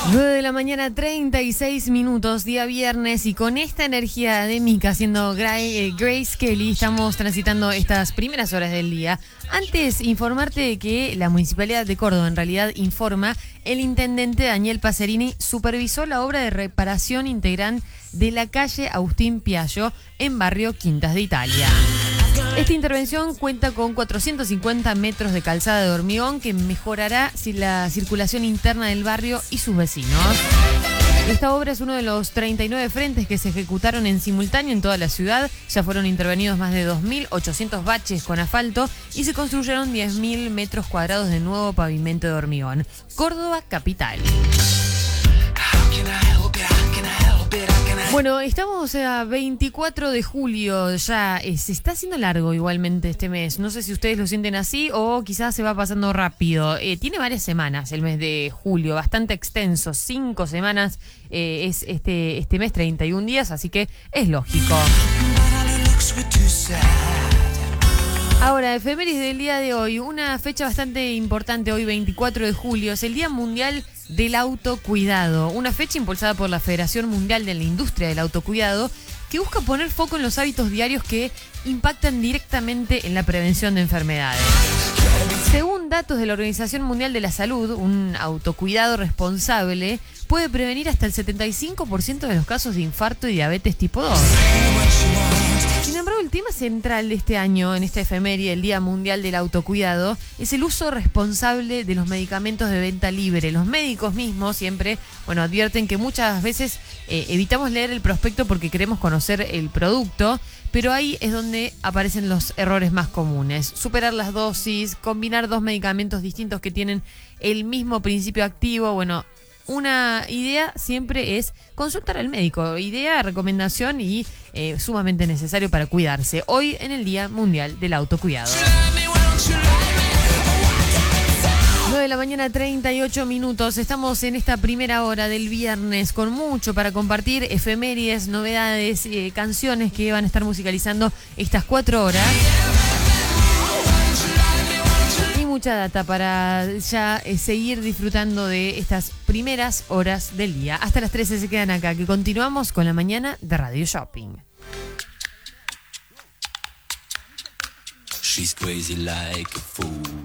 9 de la mañana, 36 minutos, día viernes, y con esta energía de Mica siendo Grace Kelly, estamos transitando estas primeras horas del día. Antes, informarte de que la Municipalidad de Córdoba, en realidad, informa, el intendente Daniel Pacerini supervisó la obra de reparación integral de la calle Agustín Piaggio en barrio Quintas de Italia. Esta intervención cuenta con 450 metros de calzada de hormigón que mejorará la circulación interna del barrio y sus vecinos. Esta obra es uno de los 39 frentes que se ejecutaron en simultáneo en toda la ciudad. Ya fueron intervenidos más de 2.800 baches con asfalto y se construyeron 10.000 metros cuadrados de nuevo pavimento de hormigón. Córdoba capital. Bueno, estamos a 24 de julio, ya se está haciendo largo igualmente este mes. No sé si ustedes lo sienten así o quizás se va pasando rápido. Tiene varias semanas el mes de julio, bastante extenso, 5 semanas es este mes, 31 días, así que es lógico. Ahora, efemérides del día de hoy, una fecha bastante importante hoy, 24 de julio, es el Día Mundial del Autocuidado, una fecha impulsada por la Federación Mundial de la Industria del Autocuidado que busca poner foco en los hábitos diarios que impactan directamente en la prevención de enfermedades. Según datos de la Organización Mundial de la Salud, un autocuidado responsable puede prevenir hasta el 75% de los casos de infarto y diabetes tipo 2. Sin embargo, el tema central de este año, en esta efeméride, el Día Mundial del Autocuidado, es el uso responsable de los medicamentos de venta libre. Los médicos mismos siempre, advierten que muchas veces evitamos leer el prospecto porque queremos conocer el producto, pero ahí es donde aparecen los errores más comunes. Superar las dosis, combinar dos medicamentos distintos que tienen el mismo principio activo, una idea siempre es consultar al médico. Idea, recomendación y sumamente necesario para cuidarse. Hoy en el Día Mundial del Autocuidado. 9 de la mañana, 38 minutos. Estamos en esta primera hora del viernes con mucho para compartir, efemérides, novedades, canciones que van a estar musicalizando estas 4 horas. Mucha data para ya seguir disfrutando de estas primeras horas del día. Hasta las 13 se quedan acá, que continuamos con la mañana de Radio Shopping. She's crazy like a fool.